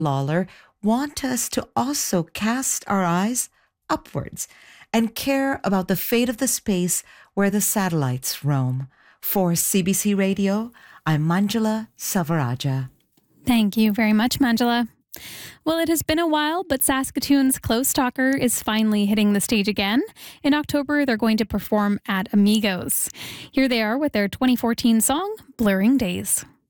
Lawler want us to also cast our eyes upwards and care about the fate of the space where the satellites roam. For CBC Radio, I'm Manjula Savaraja. Thank you very much, Manjula. Well, it has been a while, but Saskatoon's Close Talker is finally hitting the stage again. In October, they're going to perform at Amigos. Here they are with their 2014 song, Blurring Days.